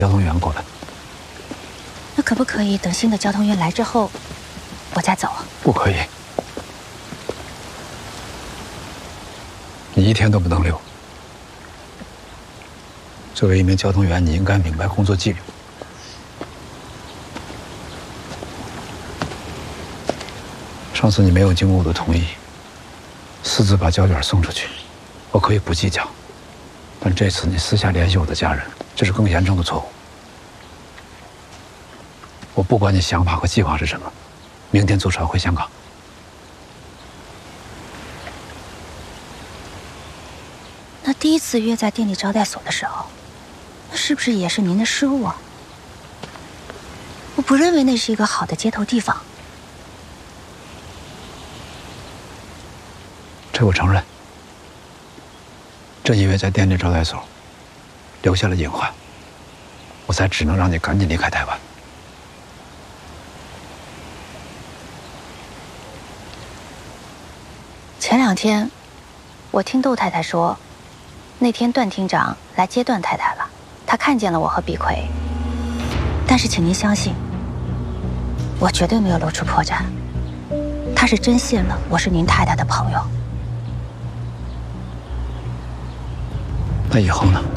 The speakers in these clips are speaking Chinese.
交通员过来。 那可不可以等新的交通员来之后，我再走啊？ 不可以，你一天都不能留。作为一名交通员，你应该明白工作纪律。上次你没有经过我的同意，私自把胶卷送出去，我可以不计较。但这次你私下联系我的家人，这是更严重的错误。我不管你想法和计划是什么，明天坐船回香港。 那第一次约在店里招待所的时候，那是不是也是您的失误啊？我不认为那是一个好的接头地方。 这我承认。正因为在店里招待所留下了隐患，我才只能让你赶紧离开台湾。 前2天，我听窦太太说，那天段厅长来接段太太了，他看见了我和毕奎。但是请您相信，我绝对没有露出破绽，他是真信了我是您太太的朋友。 那以后呢？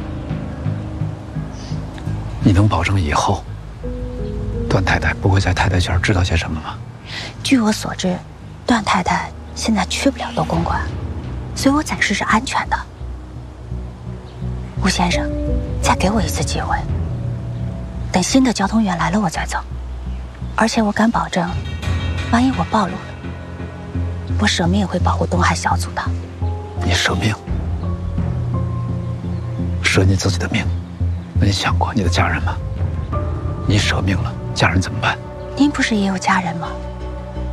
你能保证以后段太太不会在太太圈知道些什么吗？ 据我所知，段太太现在去不了窦公馆，所以我暂时是安全的。吴先生，再给我一次机会，等新的交通员来了我再走。而且我敢保证，万一我暴露了，我舍命也会保护东海小组的。 你舍命？舍你自己的命？那你想过你的家人吗？你舍命了，家人怎么办？ 您不是也有家人吗？